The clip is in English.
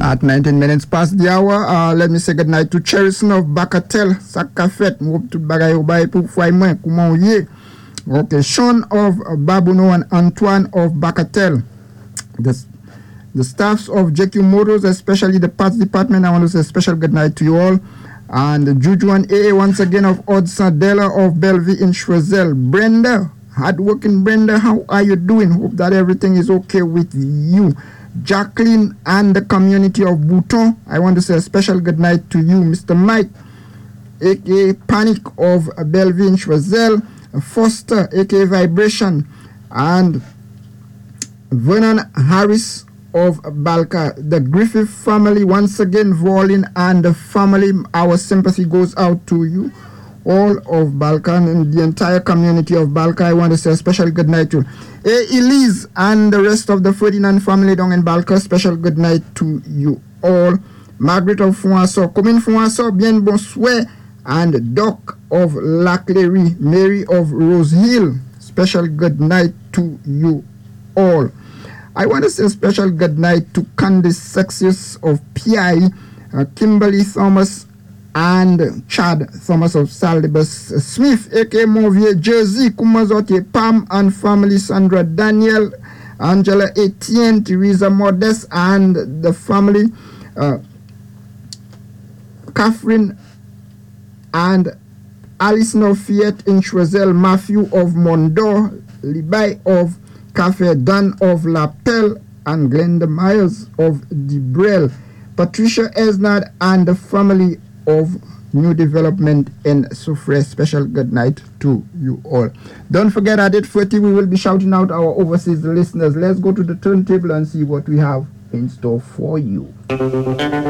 At 19 minutes past the hour, let me say good night to Cherison of Bacatel, Sakafet, move to Bagayobay pour Fouaimouin, Koumonye. Okay, Sean of Babuno and Antoine of Bacatel. The staffs of JQ Motors, especially the parts department, I want to say a special good night to you all. And Juju and AA once again of Odson Della of Bellevue in Choiseul. Brenda, hardworking Brenda, how are you doing? Hope that everything is okay with you. Jacqueline and the community of Bouton, I want to say a special good night to you. Mr. Mike, aka Panic of Bellevue in Choiseul. Foster, aka Vibration, and Vernon Harris of Balka. The Griffith family, once again, Volin and the family, our sympathy goes out to you. All of Balka and the entire community of Balka, I want to say a special good night to Elise and the rest of the Ferdinand family down in Balka. Special good night to you all. Margaret of Fouasso, Commune Fouasso, bien bonsoir. And Doc of Laclery, Mary of Rose Hill. Special good night to you all. I want to say a special good night to Candice Sexius of PI, Kimberly Thomas, and Chad Thomas of Salibus Smith, aka Mauvais Jersey, Kumazote, Pam and family, Sandra Daniel, Angela Etienne, Teresa Modest, and the family, Catherine and Alison of Fiat in Choiseul, Matthew of Mondor, Libai of Cafe, Dan of Lapel, and Glenda Myers of Debrel, Patricia Esnard and the family of New Development in Soufrière. Special good night to you all. Don't forget at 8:40 we will be shouting out our overseas listeners. Let's go to the turntable and see what we have in store for you.